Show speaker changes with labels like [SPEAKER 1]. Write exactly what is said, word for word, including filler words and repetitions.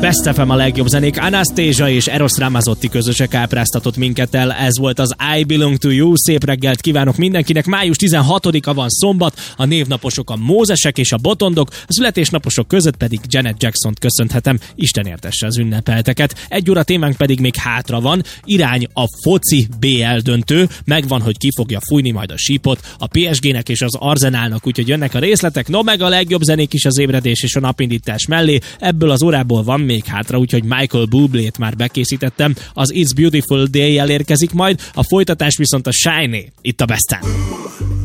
[SPEAKER 1] Best ef em a legjobb zenék, Anastasia és Eros Ramazzotti közösek ábráztatott minket el. Ez volt az I Belong to You. Szép reggelt kívánok mindenkinek. május tizenhatodika van, szombat, a névnaposok a Mózesek és a Botondok, a születésnaposok között pedig Janet Jacksont köszönhetem. Isten értesse az ünnepelteket. Egy óra témánk pedig még hátra van. Irány a foci bé el döntő. Megvan, hogy ki fogja fújni majd a sípot a pé es gének és az Arzenálnak, úgyhogy jönnek a részletek. No, meg a legjobb zenék is az ébredés és a napindítás mellé. Ebből az órából van még hátra, úgyhogy Michael Bublé-t már bekészítettem. Az It's Beautiful Day-jel érkezik majd, a folytatás viszont a Shiny, itt a Besten.